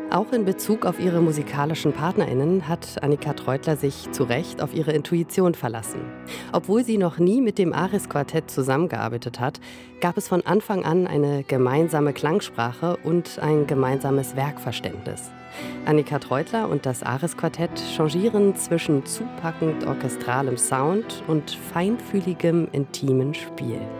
Auch in Bezug auf ihre musikalischen PartnerInnen hat Annika Treutler sich zu Recht auf ihre Intuition verlassen. Obwohl sie noch nie mit dem Aris-Quartett zusammengearbeitet hat, gab es von Anfang an eine gemeinsame Klangsprache und ein gemeinsames Werkverständnis. Annika Treutler und das Aris-Quartett changieren zwischen zupackend orchestralem Sound und feinfühligem, intimen Spiel.